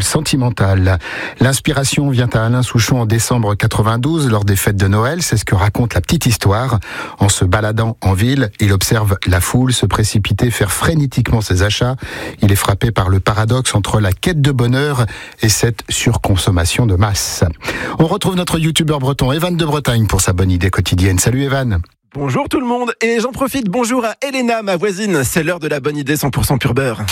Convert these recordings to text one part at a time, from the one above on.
foule sentimentale. L'inspiration vient à Alain Souchon en décembre 92 lors des fêtes de Noël. C'est ce que raconte la petite histoire. En se baladant en ville, il observe la foule se précipiter, faire frénétiquement ses achats. Il est frappé par le paradoxe entre la quête de bonheur et cette surconsommation de masse. On retrouve notre youtubeur breton Evan de Bretagne pour sa bonne idée quotidienne. Salut Evan. Bonjour tout le monde, et j'en profite, bonjour à Elena, ma voisine. C'est l'heure de la bonne idée 100% pur beurre.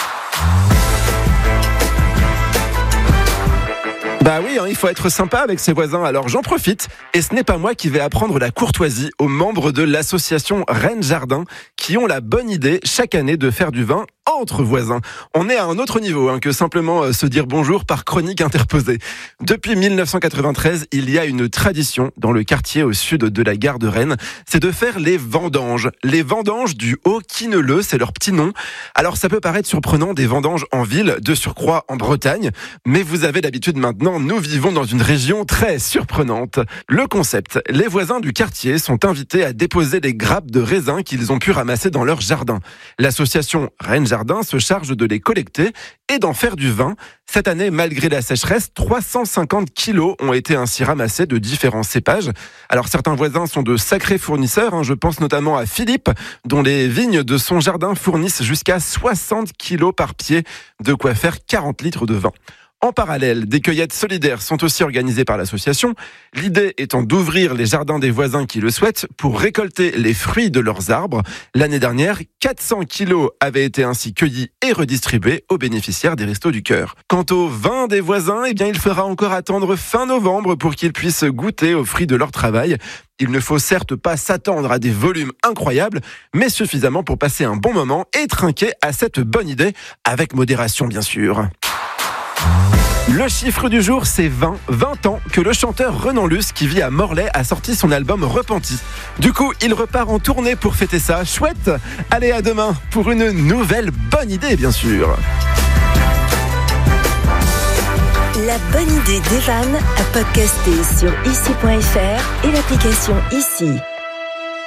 Bah oui, il faut être sympa avec ses voisins, alors j'en profite. Et ce n'est pas moi qui vais apprendre la courtoisie aux membres de l'association Rennes Jardin qui ont la bonne idée chaque année de faire du vin entre voisins. On est à un autre niveau que simplement se dire bonjour par chronique interposée. Depuis 1993, il y a une tradition dans le quartier au sud de la gare de Rennes, c'est de faire les vendanges. Les vendanges du Haut-Quineleu, c'est leur petit nom. Alors ça peut paraître surprenant des vendanges en ville, de surcroît en Bretagne, mais vous avez l'habitude maintenant, nous vivons dans une région très surprenante. Le concept, les voisins du quartier sont invités à déposer les grappes de raisins qu'ils ont pu ramasser dans leur jardin. L'association Rennes Jardin se charge de les collecter et d'en faire du vin. Cette année, malgré la sécheresse, 350 kilos ont été ainsi ramassés de différents cépages. Alors certains voisins sont de sacrés fournisseurs, je pense notamment à Philippe, dont les vignes de son jardin fournissent jusqu'à 60 kilos par pied, de quoi faire 40 litres de vin. En parallèle, des cueillettes solidaires sont aussi organisées par l'association. L'idée étant d'ouvrir les jardins des voisins qui le souhaitent pour récolter les fruits de leurs arbres. L'année dernière, 400 kilos avaient été ainsi cueillis et redistribués aux bénéficiaires des Restos du Cœur. Quant au vin des voisins, il faudra encore attendre fin novembre pour qu'ils puissent goûter aux fruits de leur travail. Il ne faut certes pas s'attendre à des volumes incroyables, mais suffisamment pour passer un bon moment et trinquer à cette bonne idée, avec modération bien sûr. Le chiffre du jour, c'est 20. 20 ans que le chanteur Renan Luce, qui vit à Morlaix, a sorti son album Repenti. Du coup, il repart en tournée pour fêter ça. Chouette! Allez, à demain pour une nouvelle bonne idée, bien sûr. La bonne idée d'Evan à podcaster sur ici.fr et l'application Ici.